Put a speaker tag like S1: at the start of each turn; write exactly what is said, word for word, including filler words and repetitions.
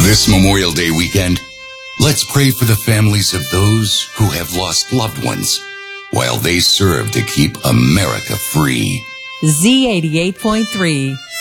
S1: This Memorial Day weekend, let's pray for the families of those who have lost loved ones while they serve to keep America free.
S2: Z eighty-eight point three.